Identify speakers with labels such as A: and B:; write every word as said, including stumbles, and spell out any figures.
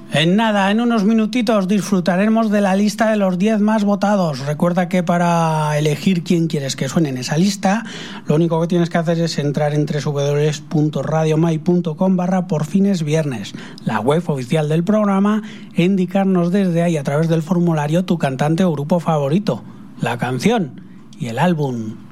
A: En nada, en unos minutitos disfrutaremos de la lista de los diez más votados. Recuerda que para elegir quién quieres que suene en esa lista, lo único que tienes que hacer es entrar en doble u doble u doble u punto radiomai punto com barra por fines viernes, la web oficial del programa, e indicarnos desde ahí a través del formulario tu cantante o grupo favorito, la canción y el álbum.